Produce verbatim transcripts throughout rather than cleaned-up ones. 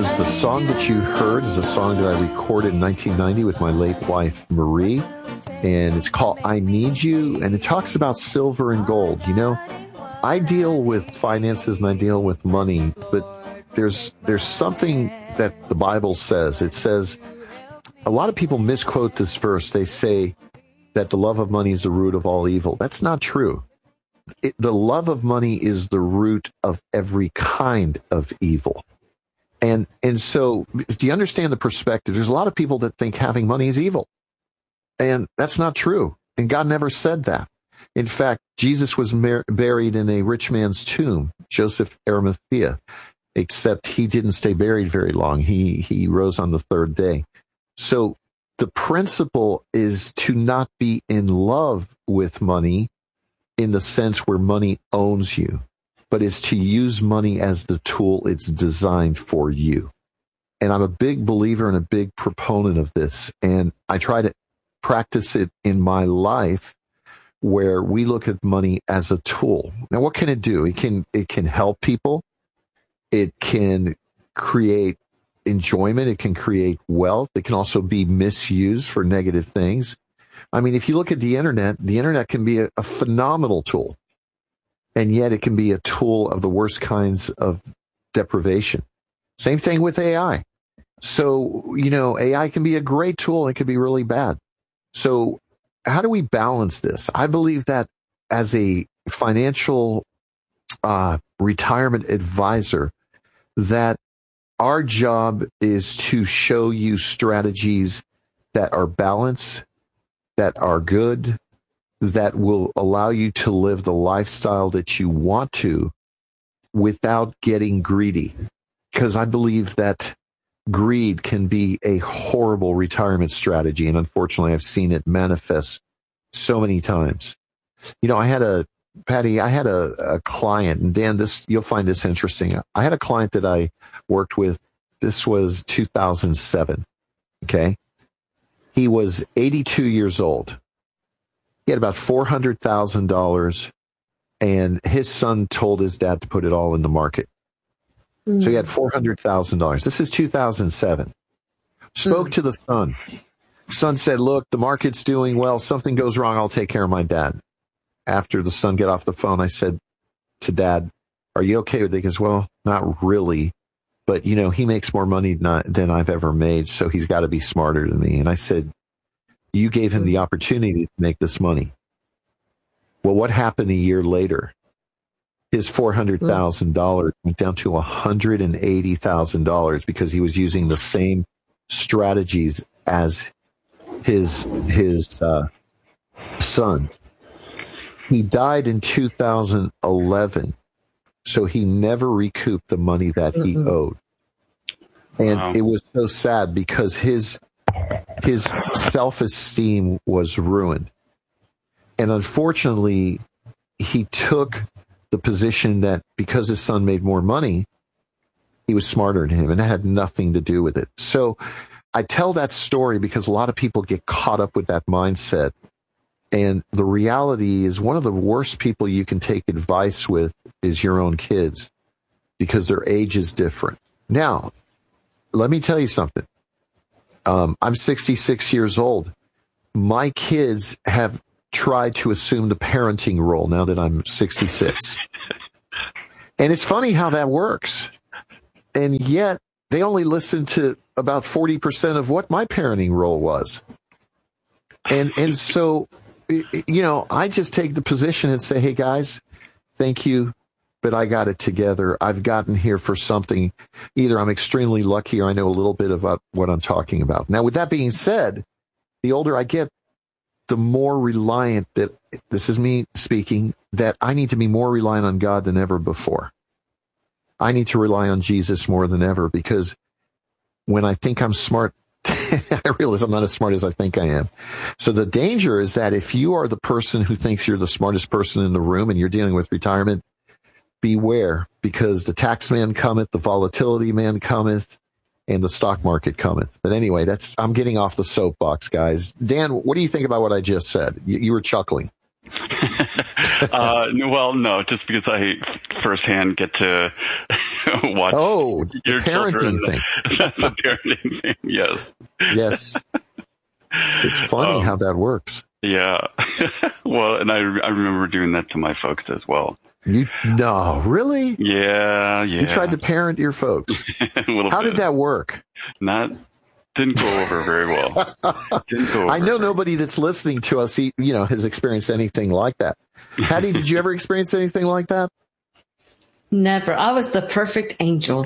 news. The song that you heard is a song that I recorded in nineteen ninety with my late wife, Marie, and it's called I Need You, and it talks about silver and gold. You know, I deal with finances and I deal with money, but there's there's something that the Bible says. It says, a lot of people misquote this verse. They say that the love of money is the root of all evil. That's not true. It, the love of money is the root of every kind of evil. And and so, do you understand the perspective? There's a lot of people that think having money is evil. And that's not true. And God never said that. In fact, Jesus was mar- buried in a rich man's tomb, Joseph Arimathea, except he didn't stay buried very long. He he rose on the third day. So the principle is to not be in love with money in the sense where money owns you, but is to use money as the tool it's designed for you. And I'm a big believer and a big proponent of this. And I try to practice it in my life where we look at money as a tool. Now, what can it do? It can, it can help people. It can create enjoyment. It can create wealth. It can also be misused for negative things. I mean, if you look at the internet, the internet can be a, a phenomenal tool, and yet it can be a tool of the worst kinds of deprivation. Same thing with A I. So, you know, A I can be a great tool. And it can be really bad. So how do we balance this? I believe that as a financial uh, retirement advisor, that our job is to show you strategies that are balanced, that are good, that will allow you to live the lifestyle that you want to without getting greedy. Because I believe that greed can be a horrible retirement strategy. And unfortunately, I've seen it manifest so many times. You know, I had a, Patty, I had a, a client, and Dan, this, you'll find this interesting. I had a client that I worked with. This was two thousand seven. Okay. He was eighty-two years old. He had about four hundred thousand dollars, and his son told his dad to put it all in the market. Mm. So he had four hundred thousand dollars. This is two thousand seven. Spoke mm. to the son. Son said, look, the market's doing well. Something goes wrong, I'll take care of my dad. After the son got off the phone, I said to Dad, are you okay with it? He goes, well, not really. But, you know, he makes more money not, than I've ever made, so he's got to be smarter than me. And I said, you gave him the opportunity to make this money. Well, what happened a year later? His four hundred thousand dollars went down to one hundred eighty thousand dollars because he was using the same strategies as his his uh, son. He died in two thousand eleven. So he never recouped the money that he mm-hmm. owed. And wow. It was so sad because his his self-esteem was ruined. And unfortunately, he took the position that because his son made more money, he was smarter than him, and that had nothing to do with it. So I tell that story because a lot of people get caught up with that mindset. And the reality is one of the worst people you can take advice with is your own kids because their age is different. Now, let me tell you something. Um, I'm sixty-six years old. My kids have tried to assume the parenting role now that I'm sixty-six. And it's funny how that works. And yet they only listen to about forty percent of what my parenting role was. And, and so, you know, I just take the position and say, hey, guys, thank you, but I got it together. I've gotten here for something. Either I'm extremely lucky or I know a little bit about what I'm talking about. Now, with that being said, the older I get, the more reliant that, this is me speaking, that I need to be more reliant on God than ever before. I need to rely on Jesus more than ever because when I think I'm smart, I realize I'm not as smart as I think I am. So the danger is that if you are the person who thinks you're the smartest person in the room and you're dealing with retirement, beware, because the tax man cometh, the volatility man cometh, and the stock market cometh. But anyway, that's I'm getting off the soapbox, guys. Dan, what do you think about what I just said? You, you were chuckling. uh, well, no, just because I firsthand get to watch oh, your the parenting children. thing. The parenting thing, yes. Yes. It's funny um, how that works. Yeah. Well, and I, I remember doing that to my folks as well. You no, really? Yeah, yeah. You tried to parent your folks. A little How bit. did that work? Not didn't go over very well. Didn't go over I know very nobody that's listening to us, you know, has experienced anything like that. Patty, did you ever experience anything like that? Never. I was the perfect angel.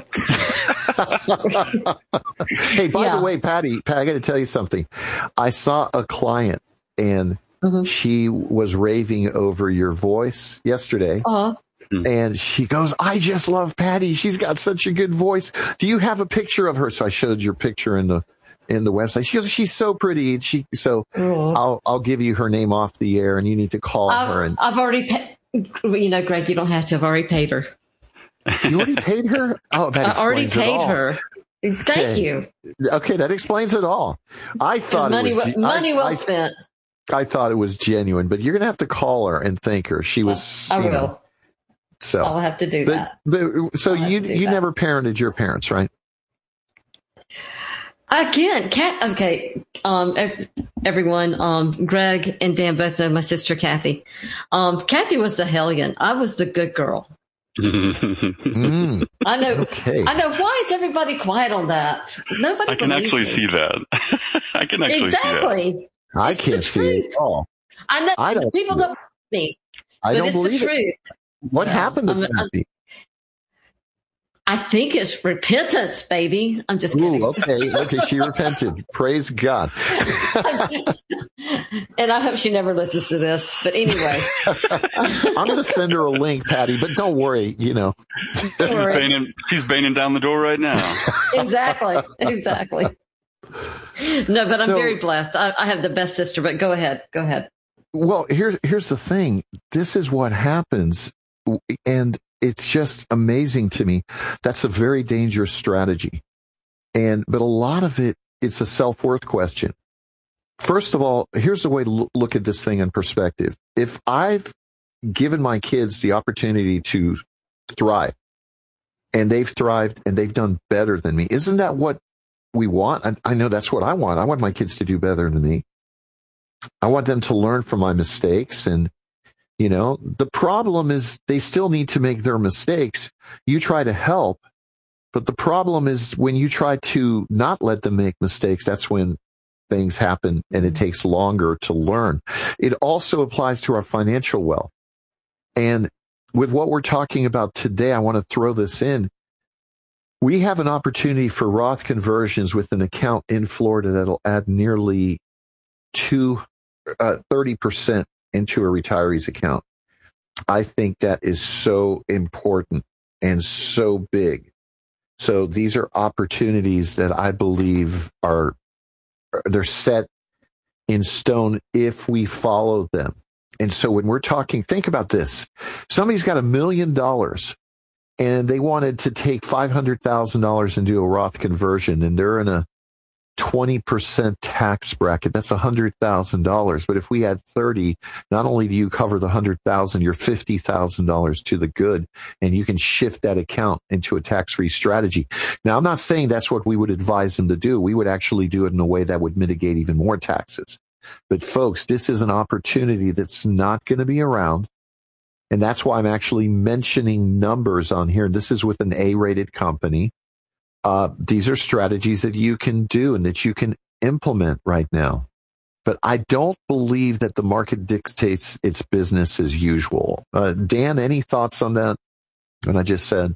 Hey, by Yeah. the way, Patty, Pat, I got to tell you something. I saw a client and mm-hmm. she was raving over your voice yesterday. Uh-huh. And she goes, I just love Patty. She's got such a good voice. Do you have a picture of her? So I showed your picture in the in the website. She goes, she's so pretty. She so uh-huh. I'll I'll give you her name off the air, and you need to call I've, her. And I've already paid. You know, Greg, you don't have to. I've already paid her. You already paid her? Oh, that explains I already it paid all. her. Thank okay. you. Okay, that explains it all. I thought money, it was money I, well I, spent. I thought it was genuine, but you're gonna have to call her and thank her. She was. I will. Know, so I'll have to do but, that. But, so I'll you you that. never parented your parents, right? Again, Kat. Okay, um, everyone. Um, Greg and Dan both know my sister Kathy. Um, Kathy was the hellion. I was the good girl. mm, I know. Okay. I know. Why is everybody quiet on that? Nobody. I can actually me. see that. I can actually exactly. see that. I it's can't see it at all. I know. I don't people don't believe me. I but don't it's believe the truth. it. What no, happened to I'm, Kathy? I think it's repentance, baby. I'm just kidding. Ooh, okay, okay. She repented. Praise God. And I hope she never listens to this. But anyway, I'm going to send her a link, Patty. But don't worry. You know, she's banging, she's banging down the door right now. Exactly. Exactly. No, but I'm so, very blessed. I, I have the best sister. But go ahead. Go ahead. Well, here's here's the thing. This is what happens, and it's just amazing to me. That's a very dangerous strategy. And, but a lot of it, it's a self-worth question. First of all, here's the way to look at this thing in perspective. If I've given my kids the opportunity to thrive, and they've thrived and they've done better than me, isn't that what we want? I, I know that's what I want. I want my kids to do better than me. I want them to learn from my mistakes. And you know, the problem is they still need to make their mistakes. You try to help, but the problem is when you try to not let them make mistakes, that's when things happen and it takes longer to learn. It also applies to our financial wealth. And with what we're talking about today, I want to throw this in. We have an opportunity for Roth conversions with an account in Florida that'll add nearly two, uh, thirty percent into a retiree's account. I think that is so important and so big. So these are opportunities that I believe are, they're set in stone if we follow them. And so when we're talking, think about this. Somebody's got a million dollars and they wanted to take five hundred thousand dollars and do a Roth conversion, and they're in a twenty percent tax bracket. That's one hundred thousand dollars. But if we had thirty, not only do you cover the one hundred thousand dollars, you're fifty thousand dollars to the good, and you can shift that account into a tax-free strategy. Now, I'm not saying that's what we would advise them to do. We would actually do it in a way that would mitigate even more taxes. But folks, this is an opportunity that's not going to be around. And that's why I'm actually mentioning numbers on here. This is with an A-rated company. Uh, these are strategies that you can do and that you can implement right now. But I don't believe that the market dictates its business as usual. Uh, Dan, any thoughts on that? What I just said?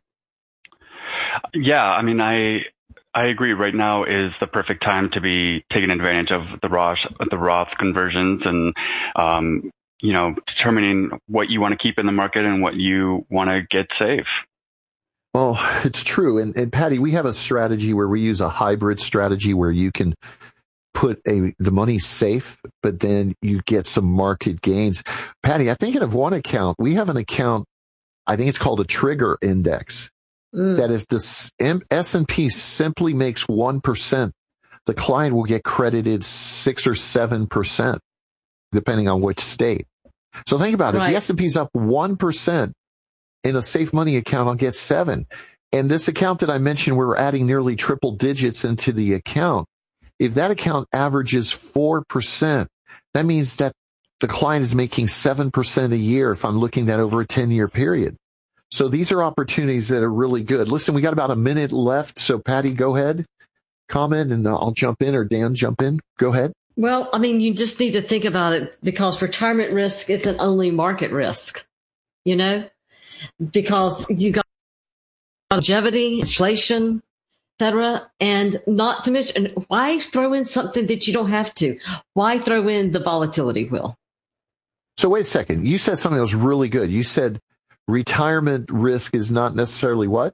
Yeah, I mean, I I agree. Right now is the perfect time to be taking advantage of the Roth the Roth conversions and um, you know, determining what you want to keep in the market and what you want to get safe. Well, it's true. And, and Patty, we have a strategy where we use a hybrid strategy where you can put a the money safe, but then you get some market gains. Patty, I think of one account, we have an account, I think it's called a trigger index, mm. that if the S and P simply makes one percent, the client will get credited six or seven percent, depending on which state. So think about it. Right. If the S and P's up one percent in a safe money account, I'll get seven. And this account that I mentioned, we're adding nearly triple digits into the account. If that account averages four percent, that means that the client is making seven percent a year if I'm looking at over a ten-year period. So these are opportunities that are really good. Listen, we got about a minute left. So Patty, go ahead, comment, and I'll jump in, or Dan, jump in. Go ahead. Well, I mean, you just need to think about it, because retirement risk isn't only market risk, you know, because you got longevity, inflation, et cetera. And not to mention, why throw in something that you don't have to? Why throw in the volatility wheel? So wait a second. You said something that was really good. You said retirement risk is not necessarily what?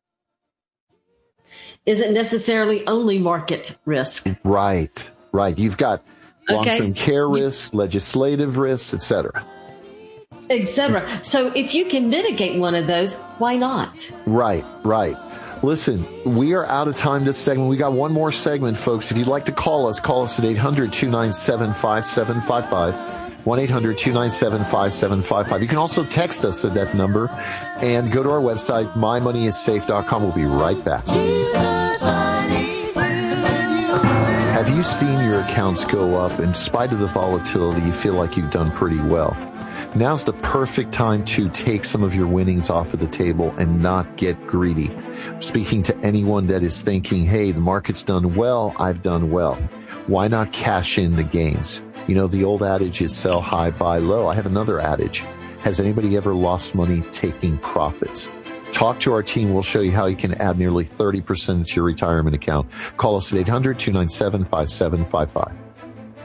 Isn't necessarily only market risk. Right, right. You've got long-term Okay. care risks, legislative risks, et cetera. Et cetera. So if you can mitigate one of those, why not? Right, right. Listen, we are out of time this segment. We got one more segment, folks. If you'd like to call us, call us at eight hundred, two nine seven, five seven five five. one eight hundred, two nine seven, five seven five five. You can also text us at that number and go to our website, my money is safe dot com. We'll be right back. Have you seen your accounts go up? In spite of the volatility, you feel like you've done pretty well. Now's the perfect time to take some of your winnings off of the table and not get greedy. Speaking to anyone that is thinking, hey, the market's done well, I've done well. Why not cash in the gains? You know, the old adage is sell high, buy low. I have another adage. Has anybody ever lost money taking profits? Talk to our team. We'll show you how you can add nearly thirty percent to your retirement account. Call us at eight hundred, two nine seven, five seven five five.